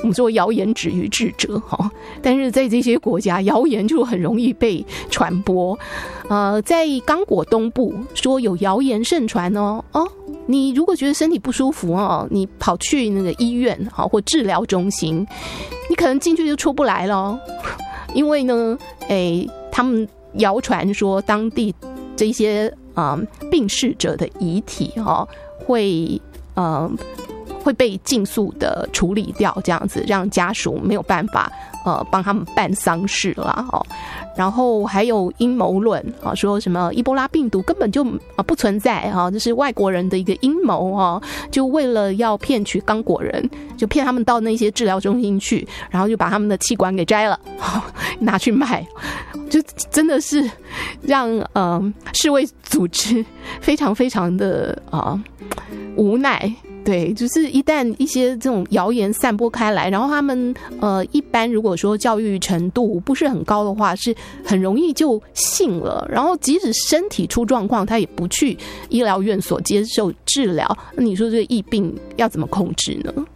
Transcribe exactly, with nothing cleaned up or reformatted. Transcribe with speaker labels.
Speaker 1: 我们说谣言止于智者哈，但是在这些国家，谣言就很容易被传播。呃，在刚果东部说有谣言盛传哦哦，你如果觉得身体不舒服哦，你跑去那个医院哈或治疗中心，你可能进去就出不来了，因为呢，哎，他们谣传说当地这些啊、呃、病逝者的遗体哈、哦、会呃。会被尽速的处理掉，这样子让家属没有办法呃帮他们办丧事啦哦。然后还有阴谋论啊，说什么伊波拉病毒根本就啊不存在哈，这是外国人的一个阴谋哦，就为了要骗取刚果人，就骗他们到那些治疗中心去，然后就把他们的器官给摘了，拿去卖，就真的是让呃世卫组织非常非常的啊、呃、无奈。对，就是一旦一些这种谣言散播开来，然后他们呃一般如果说教育程度不是很高的话，是很容易就信了，然后即使身体出状况，他也不去医疗院所接受治疗。那你说这个疫病要怎么控制呢？